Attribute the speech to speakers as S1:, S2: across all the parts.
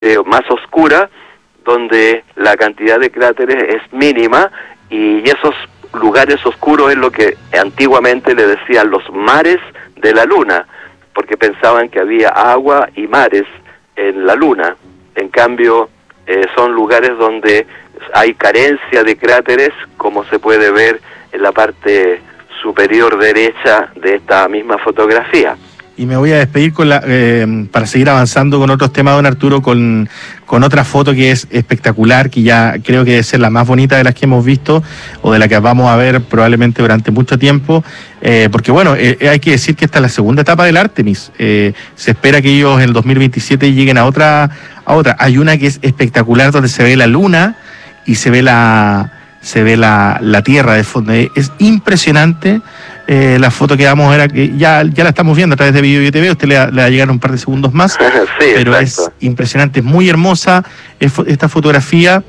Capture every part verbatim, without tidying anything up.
S1: eh, más oscura, donde la cantidad de cráteres es mínima, y esos lugares oscuros es lo que antiguamente le decían los mares de la Luna, porque pensaban que había agua y mares en la Luna. En cambio, eh, son lugares donde hay carencia de cráteres, como se puede ver en la parte superior derecha de esta misma fotografía.
S2: Y me voy a despedir con la, eh, para seguir avanzando con otros temas, don Arturo, con, con otra foto que es espectacular, que ya creo que debe ser la más bonita de las que hemos visto, o de la que vamos a ver probablemente durante mucho tiempo, eh, porque bueno, eh, hay que decir que esta es la segunda etapa del Artemis. Eh, se espera que ellos en el dos mil veintisiete lleguen a otra, a otra. Hay una que es espectacular, donde se ve la Luna y se ve la... se ve la, la Tierra de fondo. Es impresionante eh, la foto que vamos a ver, que ya, ya la estamos viendo a través de Video y T V, usted le, le va a llegar un par de segundos más,
S1: sí,
S2: pero
S1: exacto.
S2: Es impresionante, es muy hermosa es, esta fotografía,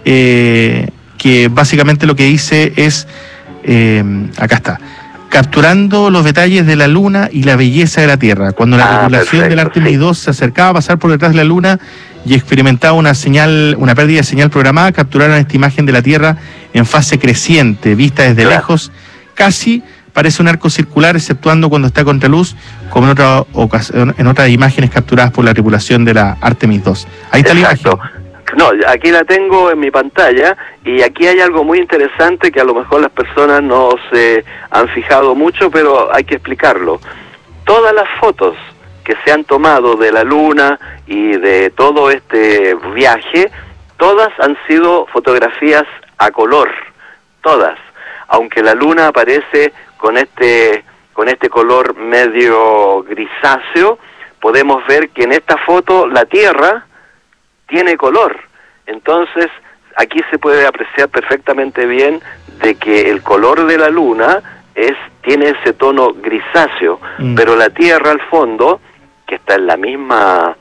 S2: eh, que básicamente lo que dice es, eh, acá está, capturando los detalles de la Luna y la belleza de la Tierra. Cuando la
S1: ah,
S2: tripulación del Artemis
S1: sí.
S2: dos se acercaba a pasar por detrás de la Luna y experimentaba una señal, una pérdida de señal programada, capturaron esta imagen de la Tierra en fase creciente, vista desde claro. lejos, casi parece un arco circular, exceptuando cuando está a contraluz, como en otra ocasión, en otras imágenes capturadas por la tripulación de la Artemis dos. Ahí está
S1: Exacto.
S2: la imagen.
S1: No, aquí la tengo en mi pantalla, y aquí hay algo muy interesante que a lo mejor las personas no se han fijado mucho, pero hay que explicarlo. Todas las fotos que se han tomado de la Luna y de todo este viaje, todas han sido fotografías a color, todas. Aunque la Luna aparece con este, con este color medio grisáceo, podemos ver que en esta foto la Tierra tiene color. Entonces, aquí se puede apreciar perfectamente bien de que el color de la Luna es, tiene ese tono grisáceo, mm. pero la Tierra al fondo, que está en la misma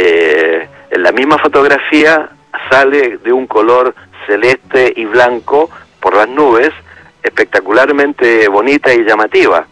S1: eh, en la misma fotografía, sale de un color celeste y blanco por las nubes, espectacularmente bonita y llamativa.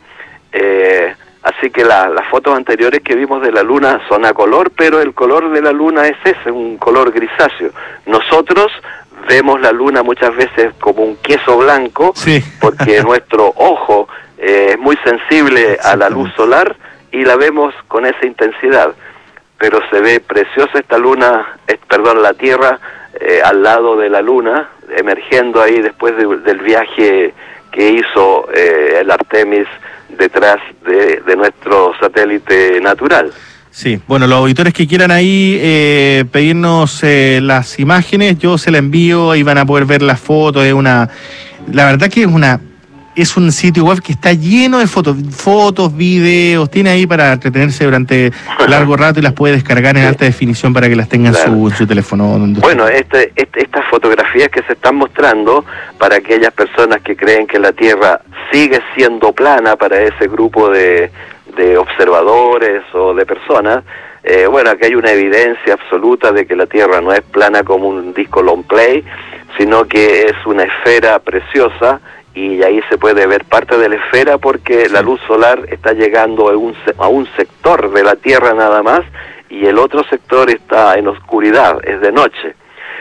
S1: Eh, así que la, las fotos anteriores que vimos de la Luna son a color, pero el color de la Luna es ese, un color grisáceo. Nosotros vemos la Luna muchas veces como un queso blanco, sí. porque nuestro ojo eh, es muy sensible a la luz solar y la vemos con esa intensidad. Pero se ve preciosa esta Luna, eh, perdón, la Tierra eh, al lado de la Luna, emergiendo ahí después de, del viaje que hizo eh, el Artemis detrás de, de nuestro satélite natural.
S2: Sí, bueno, los auditores que quieran ahí eh, pedirnos eh, las imágenes, yo se las envío, ahí van a poder ver las fotos. Es una, la verdad que es una, es un sitio web que está lleno de fotos, fotos, videos, tiene ahí para entretenerse durante largo rato y las puede descargar en sí. alta definición para que las tenga claro. en, su, en su teléfono. Donde
S1: bueno, este, este, estas fotografías que se están mostrando para aquellas personas que creen que la Tierra sigue siendo plana, para ese grupo de, de observadores o de personas, eh, bueno, aquí hay una evidencia absoluta de que la Tierra no es plana como un disco long play, sino que es una esfera preciosa, y ahí se puede ver parte de la esfera porque sí. la luz solar está llegando a un, a un sector de la Tierra nada más, y el otro sector está en oscuridad, es de noche.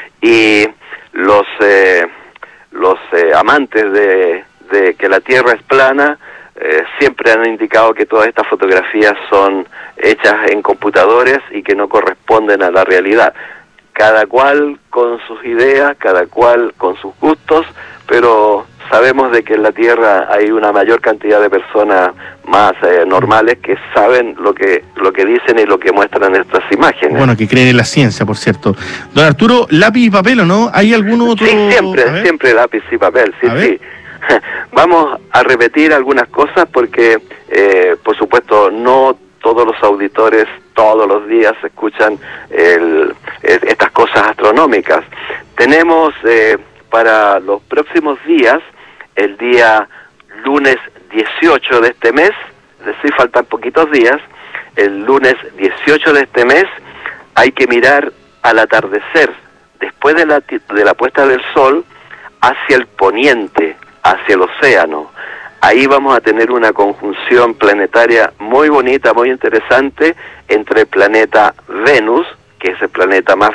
S1: Y los, eh, los eh, amantes de, de que la Tierra es plana eh, siempre han indicado que todas estas fotografías son hechas en computadores y que no corresponden a la realidad. Cada cual con sus ideas, cada cual con sus gustos, pero sabemos de que en la Tierra hay una mayor cantidad de personas más eh, normales que saben lo que lo que dicen y lo que muestran estas imágenes.
S2: Bueno, que creen en la ciencia, por cierto. Don Arturo, ¿lápiz y papel o no? ¿Hay algún otro...?
S1: Sí, siempre, siempre lápiz y papel, sí, sí. Vamos a repetir algunas cosas porque, eh, por supuesto, no todos los auditores todos los días escuchan el, el, estas cosas astronómicas. Tenemos eh, para los próximos días, el día lunes dieciocho de este mes, es decir, faltan poquitos días, el lunes dieciocho de este mes hay que mirar al atardecer, después de la, de la puesta del sol, hacia el poniente, hacia el océano. Ahí vamos a tener una conjunción planetaria muy bonita, muy interesante, entre el planeta Venus, que es el planeta más